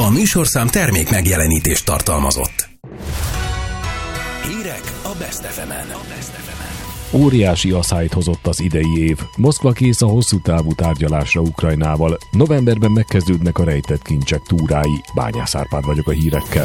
A műsorszám termék megjelenítést tartalmazott. Hírek a Best FM-en. Óriási asszályt hozott az idei év. Moszkva kész a hosszú távú tárgyalásra Ukrajnával. Novemberben megkezdődnek a rejtett kincsek túrái. Bányász Árpád vagyok a hírekkel.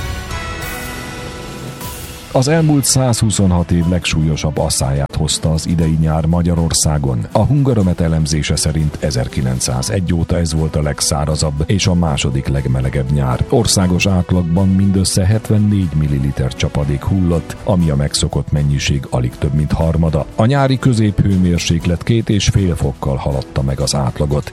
Az elmúlt 126 év legsúlyosabb asszályát hozta az idei nyár Magyarországon. A Hungaromet elemzése szerint 1901 óta ez volt a legszárazabb és a második legmelegebb nyár. Országos átlagban mindössze 74 ml csapadék hullott, ami a megszokott mennyiség alig több mint harmada. A nyári középhőmérséklet 2,5 fokkal haladta meg az átlagot.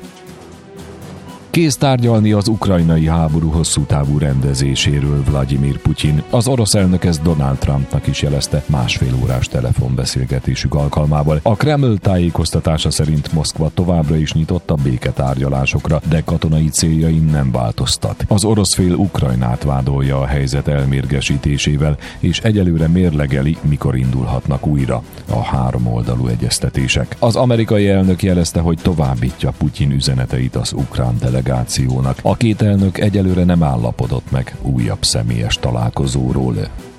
Kész tárgyalni az ukrajnai háború hosszú távú rendezéséről Vladimir Putyin. Az orosz elnök ezt Donald Trumpnak is jelezte másfél órás telefonbeszélgetésük alkalmával. A Kreml tájékoztatása szerint Moszkva továbbra is nyitott a béketárgyalásokra, de katonai céljain nem változtat. Az orosz fél Ukrajnát vádolja a helyzet elmérgesítésével, és egyelőre mérlegeli, mikor indulhatnak újra a háromoldalú egyeztetések. Az amerikai elnök jelezte, hogy továbbítja Putyin üzeneteit az ukrán delegációnak. A két elnök egyelőre nem állapodott meg újabb személyes találkozóról.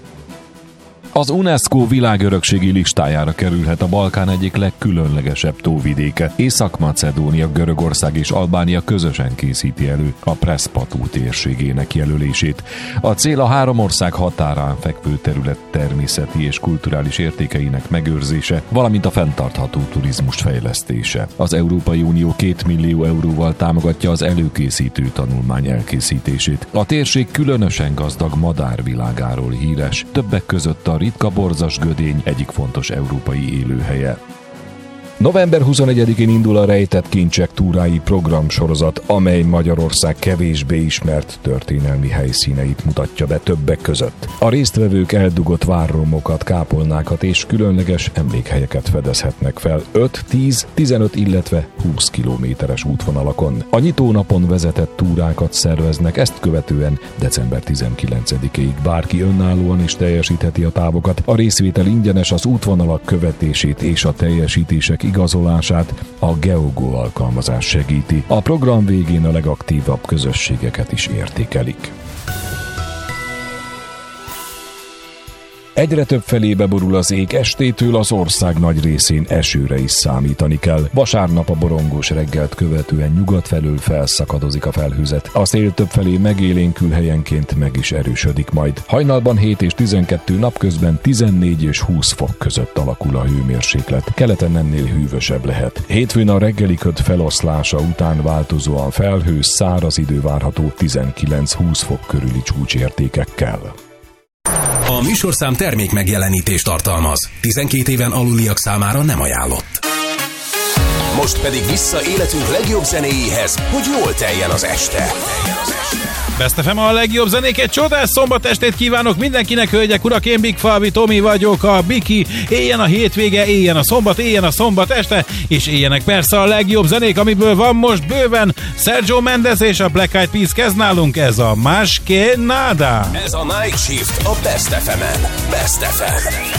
Az UNESCO világörökségi listájára kerülhet a Balkán egyik legkülönlegesebb tóvidéke. Észak-Macedónia, Görögország és Albánia közösen készíti elő a Preszpatú térségének jelölését. A cél a három ország határán fekvő terület természeti és kulturális értékeinek megőrzése, valamint a fenntartható turizmus fejlesztése. Az Európai Unió 2 millió euróval támogatja az előkészítő tanulmány elkészítését. A térség különösen gazdag madárvilágáról híres, többek között a ritka borzas gödény egyik fontos európai élőhelye. November 21-én indul a Rejtett kincsek túrái programsorozat, amely Magyarország kevésbé ismert történelmi helyszíneit mutatja be többek között. A résztvevők eldugott várromokat, kápolnákat és különleges emlékhelyeket fedezhetnek fel 5, 10, 15, illetve 20 kilométeres útvonalakon. A nyitónapon vezetett túrákat szerveznek, ezt követően december 19-ig bárki önállóan is teljesítheti a távokat. A részvétel ingyenes, az útvonalak követését és a teljesítések igazolását a Geogo alkalmazás segíti. A program végén a legaktívabb közösségeket is értékelik. Egyre több felébe borul az ég, estétől az ország nagy részén esőre is számítani kell. Vasárnap a borongós reggelt követően nyugat felől felszakadozik a felhőzet. A szél többfelé megélénkül, helyenként meg is erősödik majd. Hajnalban 7 és 12, napközben 14 és 20 fok között alakul a hőmérséklet. Keleten ennél hűvösebb lehet. Hétfőn a reggeli köd feloszlása után változóan felhős, száraz idő várható 19-20 fok körüli csúcsértékekkel. A műsorszám termék megjelenítést tartalmaz. 12 éven aluliak számára nem ajánlott. Most pedig vissza életünk legjobb zenéjéhez, hogy jól teljen az este. Best FM a legjobb zenék, egy csodás szombat estét kívánok mindenkinek, hölgyek, urak, én Big Falvi Tomi vagyok, a Biki, éljen a hétvége, éljen a szombat este, és éljenek persze a legjobb zenék, amiből van most bőven. Sergio Mendes és a Black Eyed Peas kezd nálunk, ez a Más que nada. Ez a Night Shift a Best FM-en. Best FM.